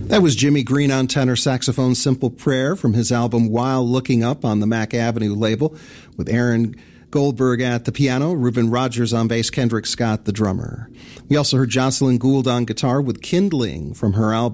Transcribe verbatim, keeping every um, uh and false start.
That was Jimmy Green on tenor saxophone, Simple Prayer, from his album While Looking Up on the Mack Avenue label, with Aaron Goldberg at the piano, Reuben Rogers on bass, Kendrick Scott the drummer. We also heard Jocelyn Gould on guitar with Kindling from her album